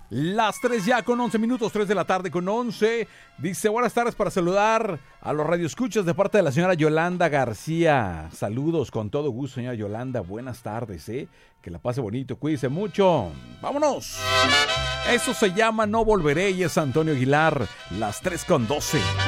Las 3 ya con 11 minutos, 3 de la tarde con 11. Dice, buenas tardes para saludar a los radioescuchas de parte de la señora Yolanda García. Saludos con todo gusto, señora Yolanda. Buenas tardes, que la pase bonito, cuídese mucho. ¡Vámonos! Eso se llama No Volveré y es Antonio Aguilar. Las 3 con 12.